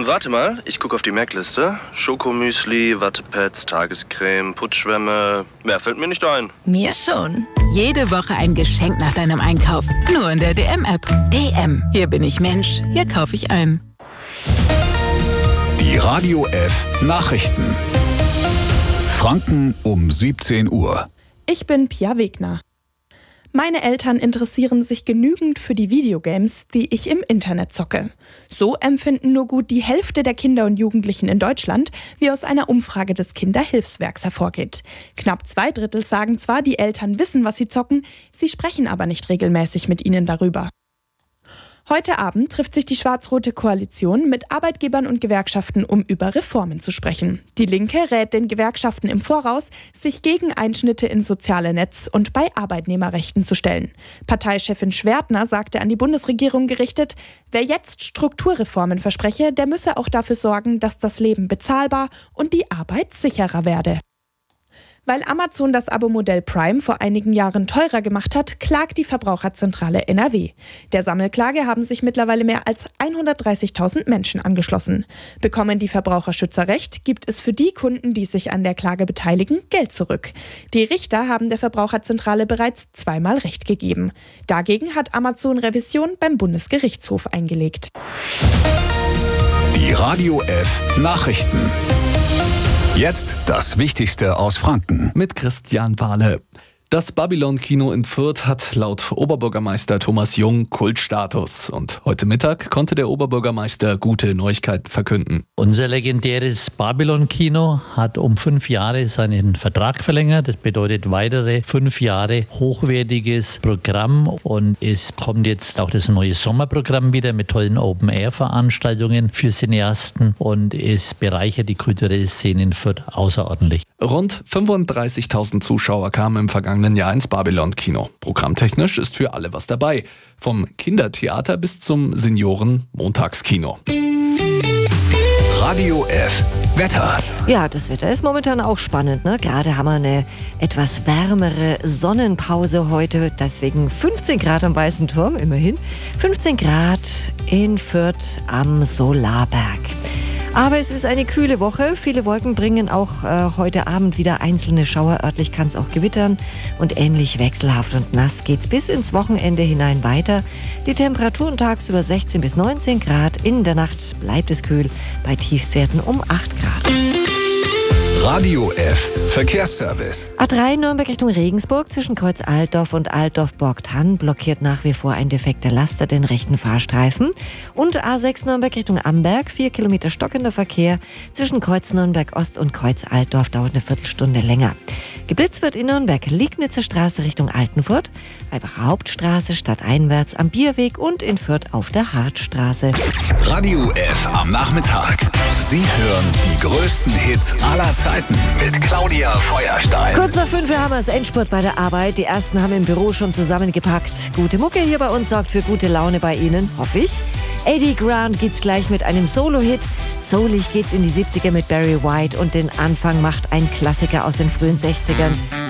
Warte mal, ich gucke auf die Merkliste. Schokomüsli, Wattepads, Tagescreme, Putzschwämme. Mehr fällt mir nicht ein. Mir schon. Jede Woche ein Geschenk nach deinem Einkauf. Nur in der DM-App. DM. Hier bin ich Mensch. Hier kaufe ich ein. Die Radio F Nachrichten. Franken um 17 Uhr. Ich bin Pia Wegner. Meine Eltern interessieren sich genügend für die Videogames, die ich im Internet zocke. So empfinden nur gut die Hälfte der Kinder und Jugendlichen in Deutschland, wie aus einer Umfrage des Kinderhilfswerks hervorgeht. Knapp 2/3 sagen zwar, die Eltern wissen, was sie zocken, sie sprechen aber nicht regelmäßig mit ihnen darüber. Heute Abend trifft sich die schwarz-rote Koalition mit Arbeitgebern und Gewerkschaften, um über Reformen zu sprechen. Die Linke rät den Gewerkschaften im Voraus, sich gegen Einschnitte ins soziale Netz und bei Arbeitnehmerrechten zu stellen. Parteichefin Schwertner sagte an die Bundesregierung gerichtet, wer jetzt Strukturreformen verspreche, der müsse auch dafür sorgen, dass das Leben bezahlbar und die Arbeit sicherer werde. Weil Amazon das Abo-Modell Prime vor einigen Jahren teurer gemacht hat, klagt die Verbraucherzentrale NRW. Der Sammelklage haben sich mittlerweile mehr als 130.000 Menschen angeschlossen. Bekommen die Verbraucherschützer recht, gibt es für die Kunden, die sich an der Klage beteiligen, Geld zurück. Die Richter haben der Verbraucherzentrale bereits zweimal Recht gegeben. Dagegen hat Amazon Revision beim Bundesgerichtshof eingelegt. Die Radio F Nachrichten. Jetzt das Wichtigste aus Franken. Mit Christian Wahle. Das Babylon-Kino in Fürth hat laut Oberbürgermeister Thomas Jung Kultstatus. Und heute Mittag konnte der Oberbürgermeister gute Neuigkeiten verkünden. Unser legendäres Babylon-Kino hat um 5 Jahre seinen Vertrag verlängert. Das bedeutet weitere 5 Jahre hochwertiges Programm. Und es kommt jetzt auch das neue Sommerprogramm wieder mit tollen Open-Air-Veranstaltungen für Cineasten. Und es bereichert die kulturelle Szene in Fürth außerordentlich. Rund 35.000 Zuschauer kamen im vergangenen Jahr ins Babylon-Kino. Programmtechnisch ist für alle was dabei. Vom Kindertheater bis zum Senioren-Montagskino. Radio F Wetter. Ja, das Wetter ist momentan auch spannend, ne? Gerade haben wir eine etwas wärmere Sonnenpause heute. Deswegen 15 Grad am Weißen Turm, immerhin. 15 Grad in Fürth am Solarberg. Aber es ist eine kühle Woche. Viele Wolken bringen auch heute Abend wieder einzelne Schauer. Örtlich kann es auch gewittern. Und ähnlich wechselhaft und nass geht's bis ins Wochenende hinein weiter. Die Temperaturen tagsüber 16 bis 19 Grad. In der Nacht bleibt es kühl bei Tiefstwerten um 8 Grad. Radio F Verkehrsservice. A3 Nürnberg Richtung Regensburg zwischen Kreuz Altdorf und Altdorf-Borgtann blockiert nach wie vor ein defekter Laster den rechten Fahrstreifen. Und A6 Nürnberg Richtung Amberg, 4 Kilometer stockender Verkehr zwischen Kreuz Nürnberg Ost und Kreuz Altdorf dauert eine Viertelstunde länger. Geblitzt wird in Nürnberg Liegnitzer Straße Richtung Altenfurt, Weibacher Hauptstraße stadteinwärts am Bierweg und in Fürth auf der Hartstraße. Radio F am Nachmittag. Sie hören die größten Hits aller Zeiten mit Claudia Feuerstein. Kurz nach 5 haben wir das Endspurt bei der Arbeit. Die ersten haben im Büro schon zusammengepackt. Gute Mucke hier bei uns sorgt für gute Laune bei Ihnen, hoffe ich. Eddie Grant geht's gleich mit einem Solo-Hit. Soulig geht's in die 70er mit Barry White und den Anfang macht ein Klassiker aus den frühen 60ern.